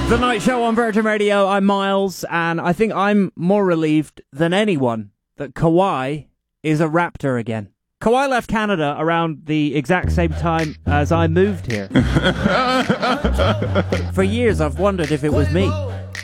The Night Show on Virgin Radio. I'm Miles, and I think I'm more relieved than anyone that Kawhi is a Raptor again. Kawhi left Canada around the exact same time as I moved here. For years I've wondered if it was me.